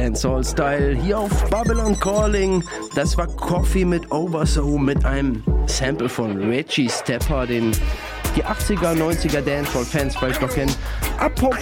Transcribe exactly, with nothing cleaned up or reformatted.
Dancehall-Style hier auf Babylon Calling. Das war Coffee mit Overso mit einem Sample von Reggie Stepper, den die achtziger, neunziger Dancehall-Fans vielleicht noch kennen. Apropos